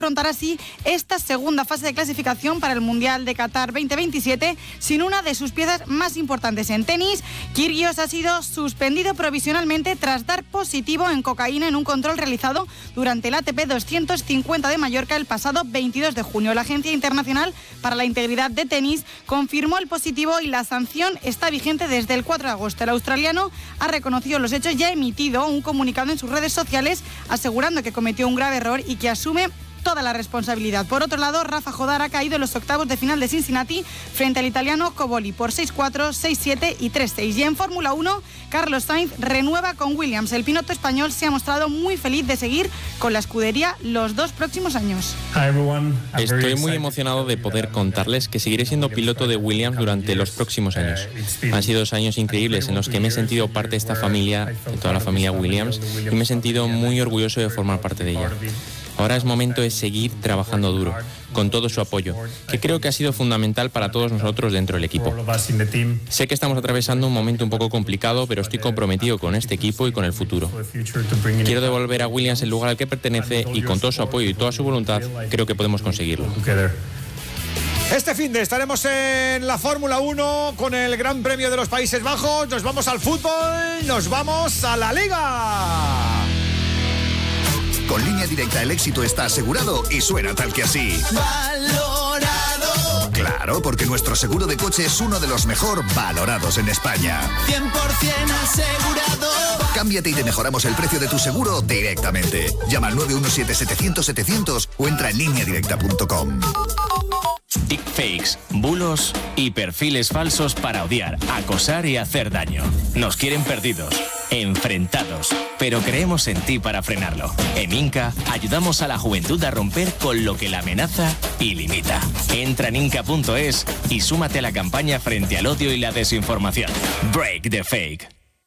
afrontar así esta segunda fase de clasificación para el Mundial de Qatar 2027 sin una de sus piezas más importantes en tenis. Kyrgios ha sido suspendido provisionalmente tras dar positivo en cocaína en un control realizado durante el ATP 250 de Mallorca el pasado 22 de junio. La Agencia Internacional para la Integridad de Tenis confirmó el positivo y la sanción está vigente desde el 4 de agosto. El australiano ha reconocido los hechos y ha emitido un comunicado en sus redes sociales asegurando que cometió un grave error y que asume toda la responsabilidad. Por otro lado, Rafa Jodar ha caído en los octavos de final de Cincinnati frente al italiano Coboli por 6-4, 6-7 y 3-6. Y en Fórmula 1, Carlos Sainz renueva con Williams. El piloto español se ha mostrado muy feliz de seguir con la escudería los 2 próximos años. Estoy muy emocionado de poder contarles que seguiré siendo piloto de Williams durante los próximos años. Han sido 2 años increíbles en los que me he sentido parte de esta familia, de toda la familia Williams, y me he sentido muy orgulloso de formar parte de ella. Ahora es momento de seguir trabajando duro, con todo su apoyo, que creo que ha sido fundamental para todos nosotros dentro del equipo. Sé que estamos atravesando un momento un poco complicado, pero estoy comprometido con este equipo y con el futuro. Quiero devolver a Williams el lugar al que pertenece y con todo su apoyo y toda su voluntad, creo que podemos conseguirlo. Este finde estaremos en la Fórmula 1 con el Gran Premio de los Países Bajos. Nos vamos al fútbol, nos vamos a la Liga. Con Línea Directa el éxito está asegurado y suena tal que así. ¡Valorado! Claro, porque nuestro seguro de coche es uno de los mejor valorados en España. 100% asegurado. Cámbiate y te mejoramos el precio de tu seguro directamente. Llama al 917-700-700 o entra en lineadirecta.com. Deepfakes, bulos y perfiles falsos para odiar, acosar y hacer daño. Nos quieren perdidos, enfrentados, pero creemos en ti para frenarlo. En Inca ayudamos a la juventud a romper con lo que la amenaza y limita. Entra en inca.es y súmate a la campaña frente al odio y la desinformación. Break the fake.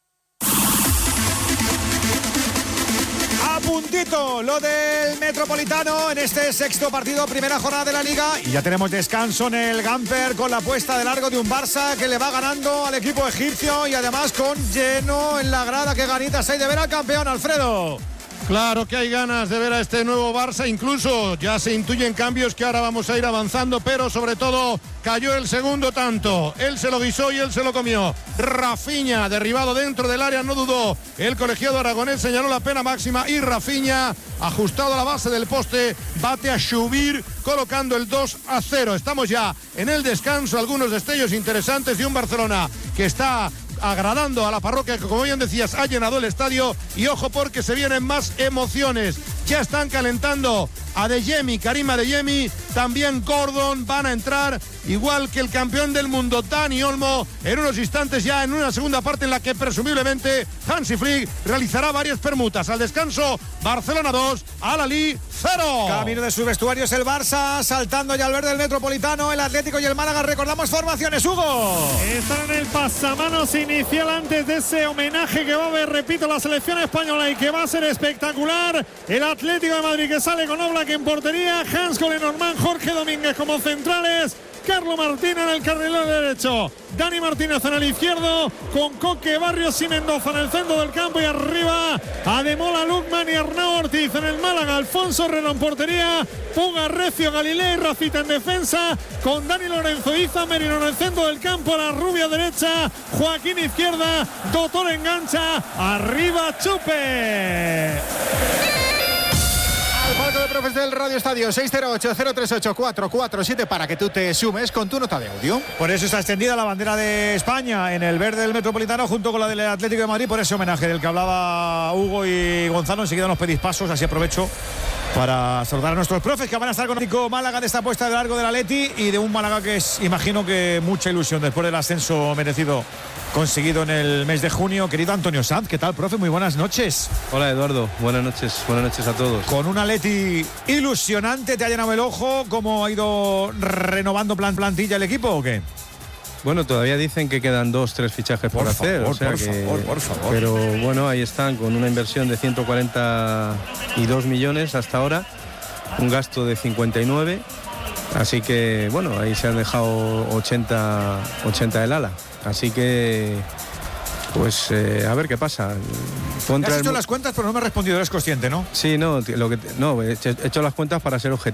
Puntito lo del Metropolitano en este 6º partido, primera jornada de la Liga, y ya tenemos descanso en el Gamper con la puesta de largo de un Barça que le va ganando al equipo egipcio y además con lleno en la grada. Qué ganitas hay de ver al campeón, Alfredo. Claro que hay ganas de ver a este nuevo Barça, incluso ya se intuyen cambios que ahora vamos a ir avanzando, pero sobre todo cayó el segundo tanto, él se lo guisó y él se lo comió. Rafinha, derribado dentro del área, no dudó, el colegiado aragonés señaló la pena máxima y Rafinha, ajustado a la base del poste, bate a Shubir, colocando el 2-0. Estamos ya en el descanso, algunos destellos interesantes de un Barcelona que está agradando a la parroquia, que como bien decías ha llenado el estadio, y ojo porque se vienen más emociones. Ya están calentando Adeyemi, Karim Adeyemi, también Gordon van a entrar, igual que el campeón del mundo Dani Olmo, en unos instantes ya en una segunda parte en la que presumiblemente Hansi Flick realizará varias permutas. Al descanso, Barcelona 2, Al-Ahly 0. Camino de sus vestuarios el Barça, saltando ya al verde del Metropolitano, el Atlético y el Málaga. Recordamos formaciones, Hugo. Están en el pasamanos inicial antes de ese homenaje que va a haber, repito, la selección española y que va a ser espectacular. El Atlético de Madrid que sale con Oblak en portería, Hans Lenormand, Jorge Domínguez como centrales, Carlo Martín en el carrilero derecho, Dani Martínez en el izquierdo, con Coque, Barrios y Mendoza en el centro del campo, y arriba Ademola, Lukman y Arnau Ortiz. En el Málaga, Alfonso Herrera en portería, Puga, Recio, Galilei y Rafita en defensa, con Dani Lorenzo, Iza Merino en el centro del campo, la rubia derecha, Joaquín izquierda, Doctor engancha, arriba Chupe. Al palco de profes del Radio Estadio, 608-038-447 para que tú te sumes con tu nota de audio. Por eso está extendida la bandera de España en el verde del Metropolitano junto con la del Atlético de Madrid, por ese homenaje del que hablaba Hugo y Gonzalo. Enseguida nos pedís pasos, así aprovecho para saludar a nuestros profes que van a estar con Atlético Málaga de esta puesta de largo del Atleti, y de un Málaga que es, imagino que mucha ilusión después del ascenso merecido conseguido en el mes de junio. Querido Antonio Sanz, ¿qué tal, profe? Muy buenas noches. Hola, Eduardo, buenas noches a todos. Con un Atleti ilusionante, ¿te ha llenado el ojo? ¿Cómo ha ido renovando plantilla el equipo o qué? Bueno, todavía dicen que quedan 2-3 fichajes por hacer. Por favor. Pero bueno, ahí están, con una inversión de 142 millones hasta ahora, un gasto de 59, así que bueno, ahí se han dejado 80 del ala. Así que Pues a ver qué pasa. Has hecho las cuentas, pero no me has respondido, eres consciente, ¿no? Sí, no, he hecho las cuentas para ser objetivo.